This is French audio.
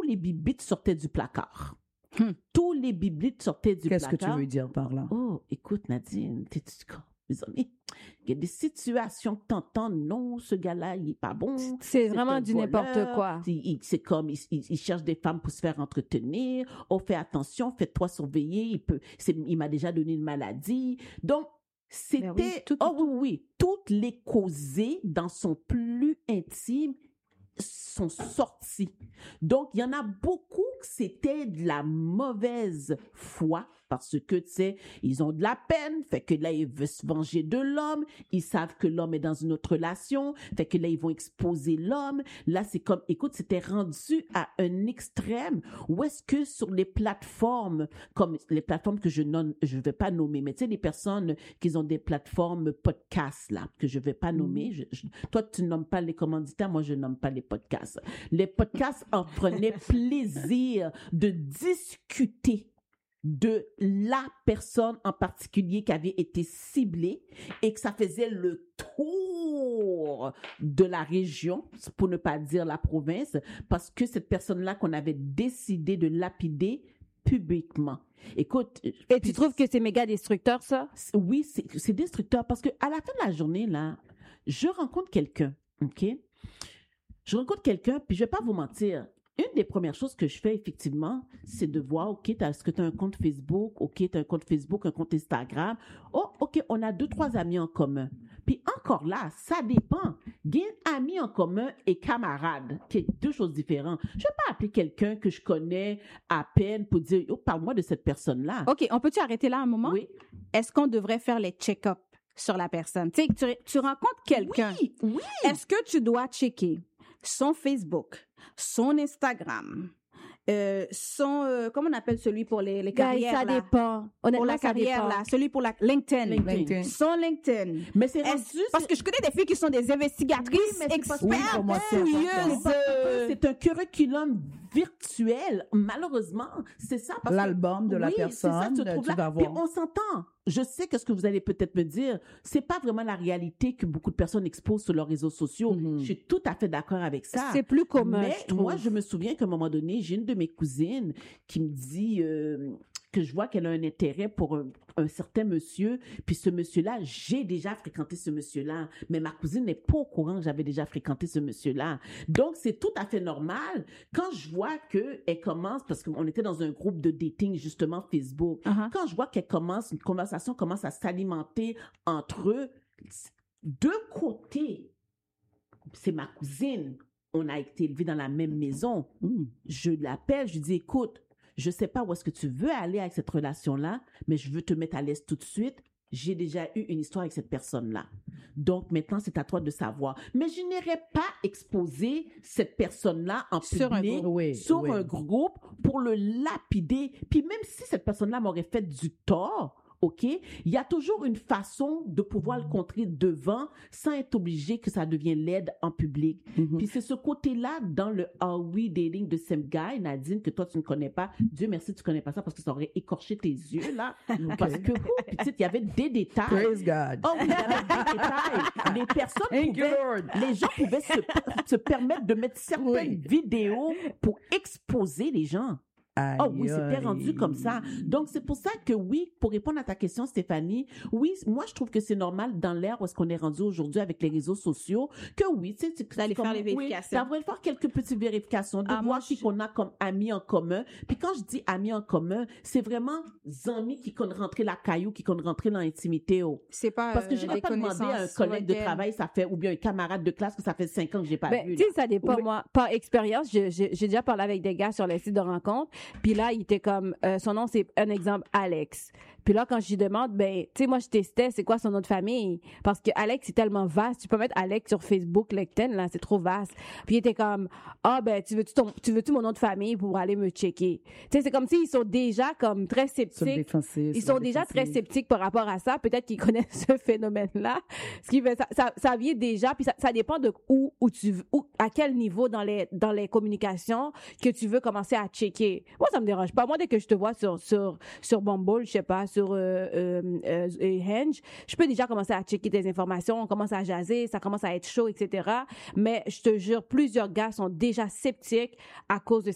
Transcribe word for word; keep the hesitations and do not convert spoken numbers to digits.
les bibites sortaient du placard. Hmm. Tous les bibites sortaient du Qu'est-ce placard. que tu veux dire par là? Oh, écoute, Nadine, t'es, mes amis, il y a des situations que t'entends, non, ce gars-là, il est pas bon. C'est vraiment un du voleur. n'importe quoi. Il- il- C'est comme, il, il- il cherche des femmes pour se faire entretenir. Oh, fais attention, fais-toi surveiller. Il peut, c'est, il m'a déjà donné une maladie. Donc, c'était, Ben oui, tout, tout, oh oui, oui, toutes les causées dans son plus intime sont sorties. Donc, il y en a beaucoup que c'était de la mauvaise foi parce que, tu sais, ils ont de la peine, fait que là, ils veulent se venger de l'homme, ils savent que l'homme est dans une autre relation, fait que là, ils vont exposer l'homme. Là, c'est comme, écoute, c'était rendu à un extrême où est-ce que sur les plateformes, comme les plateformes que je nomme, je vais pas nommer, mais tu sais, les personnes qui ont des plateformes podcasts, là, que je vais pas nommer, je, je, toi, tu nommes pas les commanditaires, moi, je nomme pas les podcasts. Les podcasts en prenaient plaisir de discuter de la personne en particulier qui avait été ciblée et que ça faisait le tour de la région, pour ne pas dire la province, parce que cette personne-là qu'on avait décidé de lapider publiquement. Écoute. Et puis, tu trouves que c'est méga destructeur, ça? Oui, c'est, c'est destructeur parce que à la fin de la journée, là, je rencontre quelqu'un, OK? Je rencontre quelqu'un, puis je vais pas vous mentir. Une des premières choses que je fais, effectivement, c'est de voir, OK, est-ce que tu as un compte Facebook? OK, tu as un compte Facebook, un compte Instagram. Oh, OK, on a deux, trois amis en commun. Puis encore là, ça dépend. Gain amis en commun et camarades, qui est deux choses différentes. Je vais pas appeler quelqu'un que je connais à peine pour dire, oh, parle-moi de cette personne-là. OK, on peut-tu arrêter là un moment? Oui. Est-ce qu'on devrait faire les check-up sur la personne? Tu sais, tu, tu rencontres quelqu'un. Oui, oui. Est-ce que tu dois checker son Facebook, son Instagram, euh, son, euh, comment on appelle celui pour les, les carrières, ça là? dépend. Honnêtement, Pour la ça carrière, dépend. là, celui pour la LinkedIn. LinkedIn. Son LinkedIn. Mais c'est Est-ce- rendu... parce que je connais des filles qui sont des investigatrices, Oui, mais c'est parce que- Oui, pour moi, c'est expertes, important. fouilleuses. euh, C'est un curriculum virtuel. Malheureusement, c'est ça. parce que- L'album de la oui, c'est ça, personne, se trouve tu là. vas Puis voir. on s'entend. Je sais que ce que vous allez peut-être me dire, c'est pas vraiment la réalité que beaucoup de personnes exposent sur leurs réseaux sociaux. Mhm. Je suis tout à fait d'accord avec ça. C'est plus commun, Mais je trouve. moi, je me souviens qu'à un moment donné, j'ai une de mes cousines qui me dit euh, que je vois qu'elle a un intérêt pour un, un certain monsieur. Puis ce monsieur-là, j'ai déjà fréquenté ce monsieur-là. Mais ma cousine n'est pas au courant que j'avais déjà fréquenté ce monsieur-là. Donc, c'est tout à fait normal. Quand je vois qu'elle commence, parce qu'on était dans un groupe de dating, justement, Facebook. Uh-huh. Quand je vois qu'elle commence, une conversation commence à s'alimenter entre eux, de côté, c'est ma cousine. On a été élevés dans la même maison. Mm. Je l'appelle, je lui dis, écoute, je sais pas où est-ce que tu veux aller avec cette relation-là, mais je veux te mettre à l'aise tout de suite. J'ai déjà eu une histoire avec cette personne-là. Donc, maintenant, c'est à toi de savoir. Mais je n'irai pas exposer cette personne-là en Sur un public, groupe. Oui, sur oui. un groupe, pour le lapider. Puis même si cette personne-là m'aurait fait du tort, OK, il y a toujours une façon de pouvoir le contrer devant sans être obligé que ça devienne laide en public. Mhm. Puis c'est ce côté-là dans le Are We Dating the Same Guy, Nadine, que toi tu ne connais pas. Dieu merci, tu connais pas ça parce que ça aurait écorché tes yeux, là. Parce que, ouh, petite, il y avait des détails. Praise God. Oh oui, il y avait des détails. Les personnes Thank you, pouvaient, Lord. les gens pouvaient se, se permettre de mettre certaines Oui. vidéos pour exposer les gens. Oh oui, c'était Aïe, rendu aïe. comme ça. Donc, c'est pour ça que oui, pour répondre à ta question, Stéphanie, oui, moi, je trouve que c'est normal dans l'ère où est-ce qu'on est rendu aujourd'hui avec les réseaux sociaux, que oui, tu sais, c'est D'aller comme- faire les oui, vérifications. d'avoir faire quelques petites vérifications, de Ah, moi, voir qui je- qu'on a comme amis en commun. Puis quand je dis amis en commun, c'est vraiment amis qui qu'on rentrer la caillou, qui qu'on rentrer dans l'intimité. Oh. C'est pas Parce que euh, je n'irais des pas demander à un connaissances collègue de lointaines. travail, ça fait, ou bien un camarade de classe que ça fait cinq ans que j'ai pas Ben, vu. tu là. sais, ça dépend. Oui. Moi, par expérience, je- je- j'ai déjà parlé avec des gars sur les sites de rencontres. Puis là, il était comme, euh, son nom, c'est un exemple, Alex. Puis là, quand je lui demande, ben, tu sais, moi, je testais, c'est quoi son nom de famille? Parce que Alex, c'est tellement vaste. Tu peux mettre Alex sur Facebook, LinkedIn, là, c'est trop vaste. Puis il était comme, ah, ben, tu veux-tu ton, tu veux-tu mon nom de famille pour aller me checker? Tu sais, c'est comme s'ils sont déjà comme très Sur le sceptiques. défensif, Ils sur sont le déjà très défensif. sceptiques par rapport à ça. Peut-être qu'ils connaissent ce phénomène-là. Ce qui fait, ça, ça, ça vient déjà, puis ça, ça dépend de où, où tu, veux- où, à quel niveau dans les, dans les communications que tu veux commencer à checker. Moi, ça me dérange pas. Moi, dès que je te vois sur, sur, sur Bumble, je sais pas, sur, euh, euh, euh, euh, Hinge, je peux déjà commencer à checker tes informations, on commence à jaser, ça commence à être chaud, et cetera. Mais je te jure, plusieurs gars sont déjà sceptiques à cause de